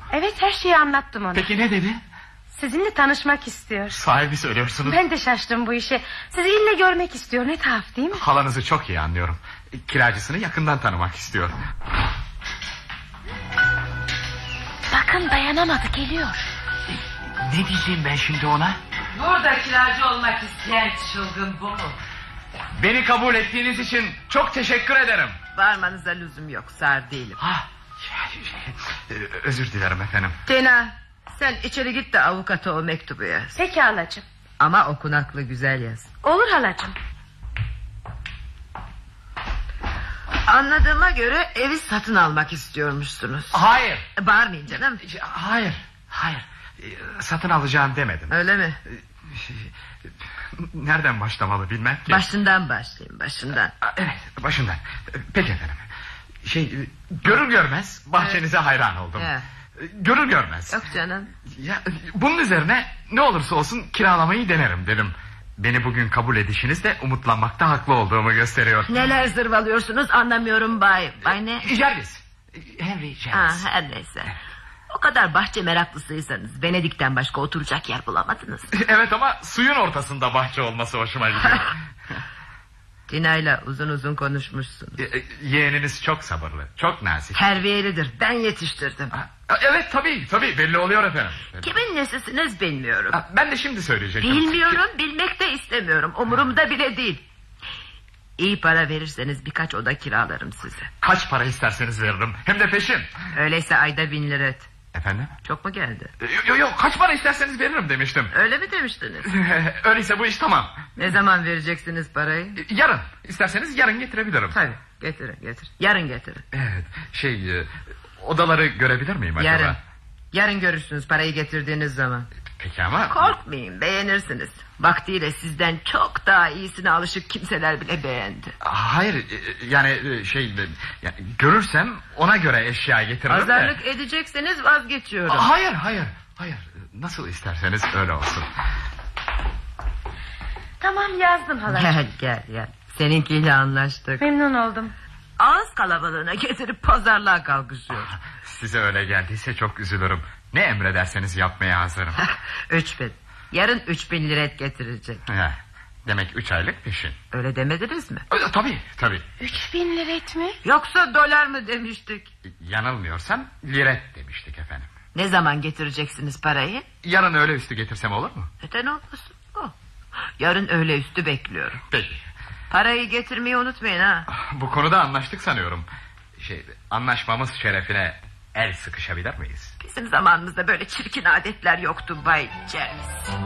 Evet, her şeyi anlattım ona. Peki ne dedi? Sizinle tanışmak istiyor. Sahibi söylüyorsunuz. Ben de şaştım bu işe. Sizi ille görmek istiyor, ne tuhaf değil mi? Halanızı çok iyi anlıyorum. Kiracısını yakından tanımak istiyor. Bakın, dayanamadı, geliyor. Ne diyeceğim ben şimdi ona? Burada kiracı olmak isteyen çılgın bu mu? Beni kabul ettiğiniz için çok teşekkür ederim. Bağırmanıza lüzum yok, sağır değilim. Özür dilerim efendim. Tina, sen içeri git de avukata o mektubu yaz. Peki halacığım. Ama okunaklı güzel yaz. Olur halacığım. Anladığıma göre evi satın almak istiyormuşsunuz. Hayır. Bağırmayın canım. Hayır. Satın alacağım demedim. Öyle mi? Nereden başlamalı bilmem ki. Başından başlayayım, başından. Evet, başından. Peki efendim. Görür görmez bahçenize hayran oldum. Ya. Görür görmez. Yok canım. Ya, bunun üzerine ne olursa olsun kiralamayı denerim dedim. Beni bugün kabul edişiniz de umutlanmakta haklı olduğumu gösteriyor. Neler zırvalıyorsunuz anlamıyorum bay. Bay ne? Jarvis. Henry Jarvis. Her neyse. O kadar bahçe meraklısıysanız Venedik'ten başka oturacak yer bulamadınız. Evet, ama suyun ortasında bahçe olması hoşuma gidiyor. Tina'yla uzun uzun konuşmuşsunuz. Yeğeniniz çok sabırlı, çok nazik. Terbiyelidir, ben yetiştirdim. Evet, tabii belli oluyor efendim. Kimin nesisiniz bilmiyorum. Ben de şimdi söyleyecektim. Bilmiyorum, bilmek de istemiyorum. Umurumda bile değil. İyi para verirseniz birkaç oda kiralarım size. Kaç para isterseniz veririm, hem de peşin. Öyleyse ayda 1000 lira et. Efendim? Çok mu geldi? Yok, kaç para isterseniz veririm demiştim. Öyle mi demiştiniz? Öyleyse bu iş tamam. Ne zaman vereceksiniz parayı? Yarın, isterseniz yarın getirebilirim. Tabii, getir. Yarın getirin. Evet, odaları görebilir miyim acaba? Yarın görürsünüz parayı getirdiğiniz zaman. Peki ama... Korkmayın, beğenirsiniz. Vaktiyle sizden çok daha iyisine alışık kimseler bile beğendi. Hayır, yani görürsem ona göre eşya getiririm. Pazarlık edecekseniz vazgeçiyorum. Hayır, nasıl isterseniz öyle olsun. Tamam, yazdım halacığım. Gel. Seninkiyle anlaştık. Memnun oldum. Ağız kalabalığına getirip pazarlığa kalkışıyor. Size öyle geldiyse çok üzülürüm. Ne emrederseniz yapmaya hazırım. 3000. Yarın 3000 lira et getirecek. Demek 3 aylık peşin. Öyle demediniz mi? Tabii. 3000 lira et mi? Yoksa dolar mı demiştik? Yanılmıyorsam liret demiştik efendim. Ne zaman getireceksiniz parayı? Yarın öğle üstü getirsem olur mu? Neden olmasın? Yarın öğle üstü bekliyorum. Peki. Parayı getirmeyi unutmayın ha. Bu konuda anlaştık sanıyorum. Anlaşmamız şerefine el sıkışabilir miyiz? Bizim zamanımızda böyle çirkin adetler yoktu Bay Jarvis.